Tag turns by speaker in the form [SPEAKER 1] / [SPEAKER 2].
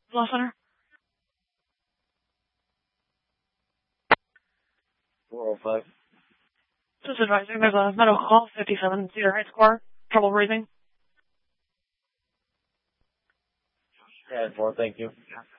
[SPEAKER 1] Law Center.
[SPEAKER 2] 405.
[SPEAKER 1] Just advising, there's a medical call, 57 Cedar Heights Square. Trouble breathing.
[SPEAKER 2] Yeah, 4, thank you.